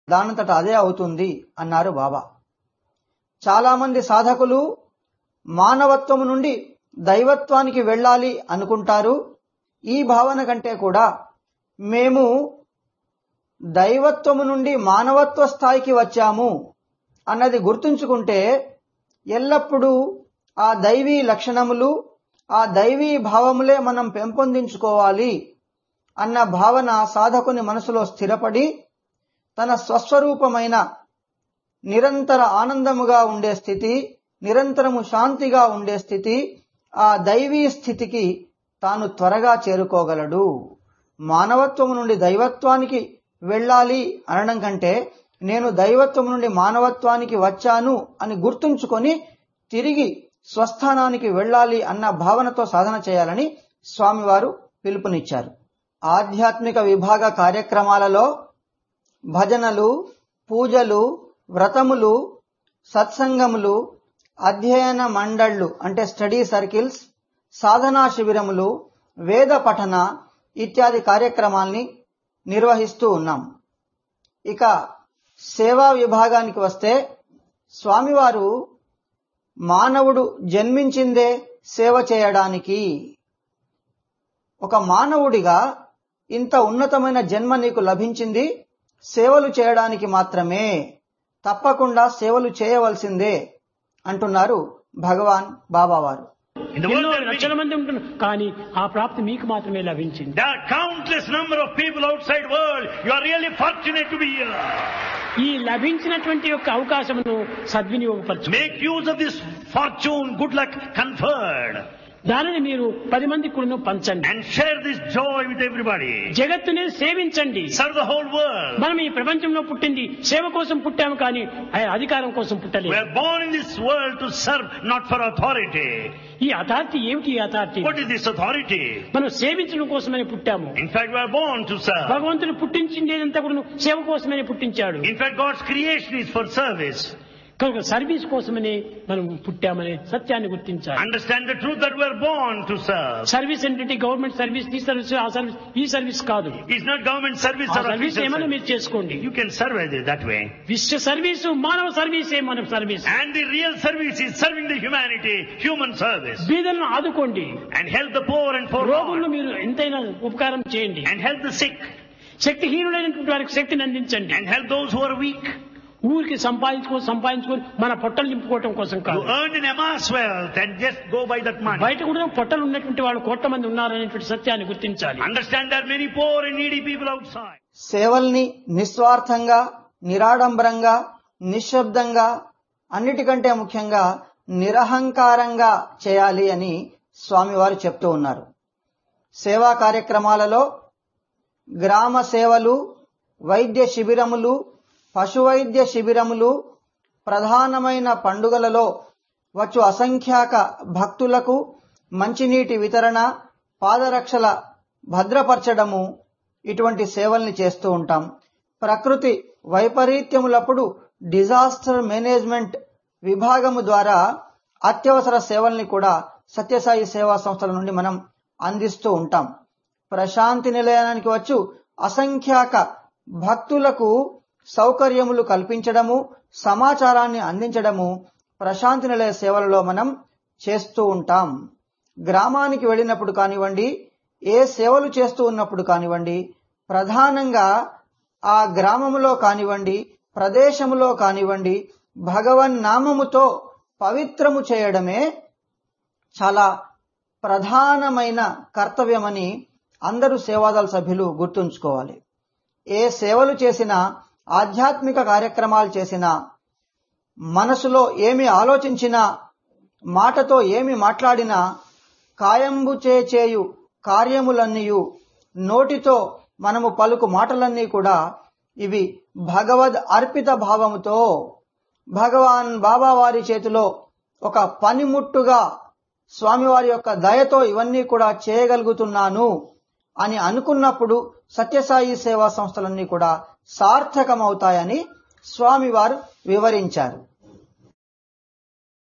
దానంతట అదే అవుతుంది అన్నారు బాబా. చాలా మంది సాధకులు మానవత్వం నుండి దైవత్వానికి వెళ్ళాలి అనుకుంటారు. ఈ భావన కంటే కూడా మేము దైవత్వము నుండి మానవత్వ స్థాయికి వచ్చాము అన్నది గుర్తుంచుకుంటే ఎల్లప్పుడూ ఆ దైవీ లక్షణములు, ఆ దైవీ భావములే మనం పెంపొందించుకోవాలి అన్న భావన సాధకుని మనసులో స్థిరపడి తన స్వస్వరూపమైన నిరంతర ఆనందముగా ఉండే స్థితి, నిరంతరము శాంతిగా ఉండే స్థితి, ఆ దైవీ స్థితికి తాను త్వరగా చేరుకోగలడు. మానవత్వము నుండి దైవత్వానికి వెళ్ళాలి అనడం కంటే నేను దైవత్వం నుండి మానవత్వానికి వచ్చాను అని గుర్తుంచుకొని తిరిగి స్వస్థానానికి వెళ్ళాలి అన్న భావనతో సాధన చేయాలని స్వామివారు పిలుపునిచ్చారు. ఆధ్యాత్మిక విభాగ కార్యక్రమాలలో భజనలు, పూజలు, వ్రతములు, సత్సంగములు, అధ్యయన మండళ్లు అంటే స్టడీ సర్కిల్స్, సాధనా శిబిరములు, వేద పఠన ఇత్యాది కార్యక్రమాల్ని నిర్వహిస్తూ ఉన్నాం. ఇక సేవా విభాగానికి వస్తే స్వామివారు మానవుడు జన్మించిందే సేవ చేయడానికి. ఒక మానవుడిగా ఇంత ఉన్నతమైన జన్మ నీకు లభించింది సేవలు చేయడానికి మాత్రమే, తప్పకుండా సేవలు చేయవలసిందే అంటున్నారు భగవాన్ బాబావారు. ఎన్నో లక్షల మంది ఉంటున్నారు కానీ ఆ ప్రాప్తి మీకు మాత్రమే లభించింది. There are countless number of people outside world. You are really fortunate to be here. ఈ లభించినటువంటి యొక్క అవకాశమును సద్వినియోగపరచు. Make use of this fortune, good luck conferred. దానిని మీరు 10 మందికి కూడా పంచండి. And share this joy with everybody. జగత్తునే సేవించండి. Serve the whole world. మనం ఈ ప్రపంచంలో పుట్టింది సేవ కోసం పుట్టాము కానీ అధికారం కోసం పుట్టలేదు. We are born in this world to serve, not for authority. ఈ అథారిటీ ఏమిటి? ఈ authority What is this authority? మనం సేవించడం కోసమని పుట్టాము. In fact, we are born to serve. భగవంతుడు పుట్టించిందేదంతా కూడా సేవ కోసమని పుట్టించాడు. In fact, God's creation is for service. కనుక సర్వీస్ కోసమని మనం పుట్టామనే సత్యాన్ని గుర్తించాలి. Understand the truth that we are born to serve. Service ఏంటంటే గవర్నమెంట్ సర్వీస్, ఈ సర్వీస్, ఆ సర్వీస్, ఈ సర్వీస్ కాదు. It's not government service or service official ఏమైనా service. మీరు చేసుకోండి. You can serve it that way. విశ్వ సర్వీసు మానవ సర్వీసే మన service. And the real service is serving the humanity, human service. బీదలను ఆదుకోండి. And help the poor and forlorn. రోగులను మీరు ఎంతైనా ఉపకారం చేయండి. And help the sick. శక్తిహీనులైనటువంటి వారికి శక్తిని అందించండి. And help those who are weak. ఊరికి సంపాదించుకొని మన పొట్టలు నింపుకోవటం కోసం కాదు. You earn and amass wealth and just go by that money. బయట కూడా పొట్టలు ఉన్నటువంటి వాళ్ళు కోట్ల మంది ఉన్నారనేటువంటి సత్యాన్ని గుర్తించాలి. Understand there are many poor and needy people outside. సేవల్ని నిస్వార్థంగా, నిరాడంబరంగా, నిశ్శబ్దంగా, అన్నిటికంటే ముఖ్యంగా నిరహంకారంగా చేయాలి అని స్వామివారు చెప్తూ ఉన్నారు. సేవా కార్యక్రమాలలో గ్రామ సేవలు, వైద్య శిబిరములు, పశువైద్య శిబిరములు, ప్రధానమైన పండుగలలో వచ్చు అసంఖ్యాక భక్తులకు మంచినీటి వితరణ, పాదరక్షల భద్రపరచడము, ఇటువంటి సేవల్ని చేస్తూ ఉంటాం. ప్రకృతి వైపరీత్యములప్పుడు డిజాస్టర్ మేనేజ్మెంట్ విభాగము ద్వారా అత్యవసర సేవల్ని కూడా సత్యసాయి సేవా సంస్థల నుండి మనం అందిస్తూ ఉంటాం. ప్రశాంతి నిలయానికి వచ్చు అసంఖ్యాక భక్తులకు సౌకర్యములు కల్పించడము, సమాచారాన్ని అందించడము ప్రశాంతి నిలయ సేవలలో మనం చేస్తూ ఉంటాం. గ్రామానికి వెళ్ళినప్పుడు కానివ్వండి, ఏ సేవలు చేస్తూ ఉన్నప్పుడు కానివ్వండి, ప్రధానంగా ఆ గ్రామములో కానివ్వండి, ప్రదేశములో కానివ్వండి, భగవన్నామముతో పవిత్రము చేయడమే చాలా ప్రధానమైన కర్తవ్యమని అందరూ సేవాదళ సభ్యులు గుర్తుంచుకోవాలి. ఏ సేవలు చేసినా, ఆధ్యాత్మిక కార్యక్రమాలు చేసినా, మనసులో ఏమి ఆలోచించినా, మాటతో ఏమి మాట్లాడినా, కాయంబు చేయు కార్యములన్నీయు, నోటితో మనము పలుకు మాటలన్నీ కూడా ఇవి భగవద్ అర్పిత భావముతో భగవాన్ బాబా వారి చేతిలో ఒక పనిముట్టుగా స్వామివారి యొక్క దయతో ఇవన్నీ కూడా చేయగలుగుతున్నాను అని అనుకున్నప్పుడు సత్యసాయి సేవా సంస్థలన్నీ కూడా సార్థకమవుతాయని స్వామివారు వివరించారు.